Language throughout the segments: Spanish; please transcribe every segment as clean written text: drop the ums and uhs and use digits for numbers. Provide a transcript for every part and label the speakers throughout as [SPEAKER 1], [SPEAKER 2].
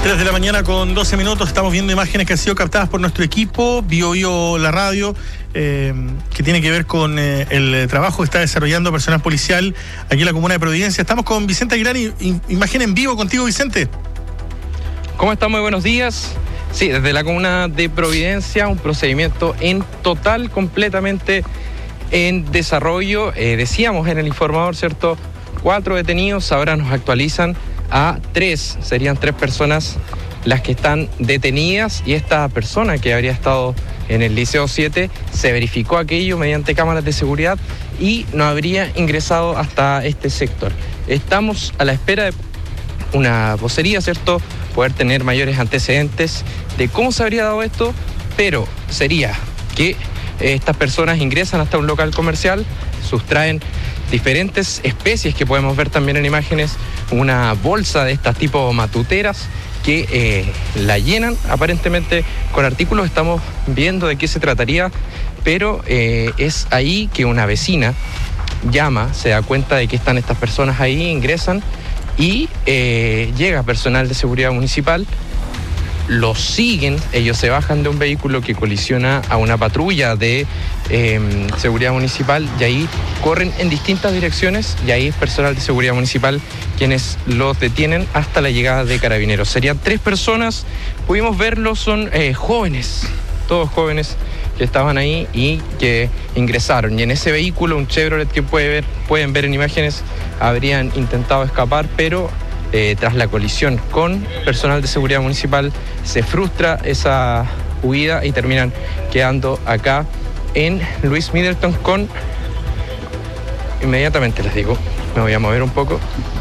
[SPEAKER 1] 3 de la mañana con 12 minutos, estamos viendo imágenes que han sido captadas por nuestro equipo, Bio la radio, que tiene que ver con el trabajo que está desarrollando personal policial aquí en la comuna de Providencia. Estamos con Vicente Aguilar, imagen en vivo contigo, Vicente.
[SPEAKER 2] ¿Cómo están? Muy buenos días. Sí, desde la comuna de Providencia, un procedimiento en total, completamente en desarrollo. Decíamos en el informador, ¿cierto? 4 detenidos, ahora nos actualizan a 3, serían 3 personas las que están detenidas, y esta persona que habría estado en el Liceo 7 se verificó aquello mediante cámaras de seguridad y no habría ingresado hasta este sector. Estamos a la espera de una vocería, ¿cierto? Poder tener mayores antecedentes de cómo se habría dado esto, pero sería que estas personas ingresan hasta un local comercial, sustraen diferentes especies que podemos ver también en imágenes, una bolsa de estas tipo matuteras que la llenan aparentemente con artículos. Estamos viendo de qué se trataría, pero es ahí que una vecina llama, se da cuenta de que están estas personas ahí, ingresan y llega personal de seguridad municipal. Los siguen, ellos se bajan de un vehículo que colisiona a una patrulla de seguridad municipal, y ahí corren en distintas direcciones, y ahí es personal de seguridad municipal quienes los detienen hasta la llegada de carabineros. Serían 3 personas, pudimos verlos, son jóvenes, todos jóvenes que estaban ahí y que ingresaron, y en ese vehículo, un Chevrolet que pueden ver en imágenes, habrían intentado escapar, pero tras la colisión con personal de seguridad municipal se frustra esa huida y terminan quedando acá en Luis Middleton con, inmediatamente les digo, me voy a mover un poco,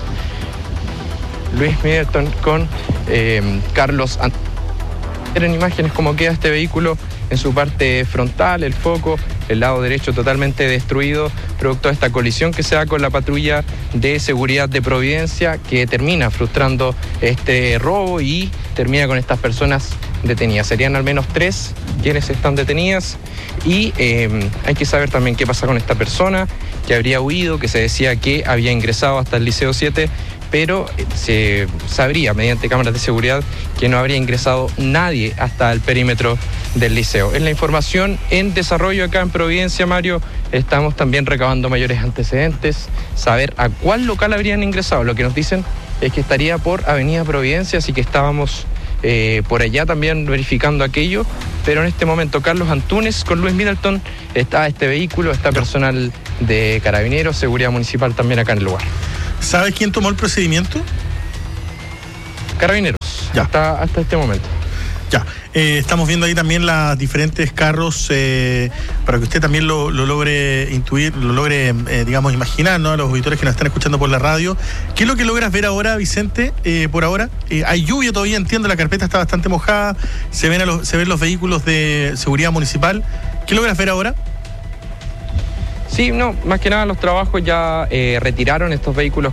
[SPEAKER 2] Luis Middleton con Carlos en imágenes cómo queda este vehículo en su parte frontal, el foco, el lado derecho totalmente destruido, producto de esta colisión que se da con la patrulla de seguridad de Providencia, que termina frustrando este robo y termina con estas personas detenidas. Serían al menos 3 quienes están detenidas, y hay que saber también qué pasa con esta persona que habría huido, que se decía que había ingresado hasta el Liceo 7, pero se sabría mediante cámaras de seguridad que no habría ingresado nadie hasta el perímetro del liceo. Es la información en desarrollo acá en Providencia, Mario. Estamos también recabando mayores antecedentes, saber a cuál local habrían ingresado. Lo que nos dicen es que estaría por Avenida Providencia, así que estábamos por allá también verificando aquello, pero en este momento Carlos Antunes con Luis Middleton, está este vehículo, está personal de Carabineros, seguridad municipal también acá en el lugar.
[SPEAKER 1] ¿Sabes quién tomó el procedimiento?
[SPEAKER 2] Carabineros,
[SPEAKER 1] ya.
[SPEAKER 2] Hasta este momento.
[SPEAKER 1] Ya, estamos viendo ahí también los diferentes carros, para que usted también lo logre intuir, lo logre, digamos, imaginar, ¿no? A los auditores que nos están escuchando por la radio. ¿Qué es lo que logras ver ahora, Vicente, por ahora? Hay lluvia todavía, entiendo, la carpeta está bastante mojada, se ven los vehículos de seguridad municipal. ¿Qué logras ver ahora?
[SPEAKER 2] Sí, no, más que nada los trabajos ya retiraron estos vehículos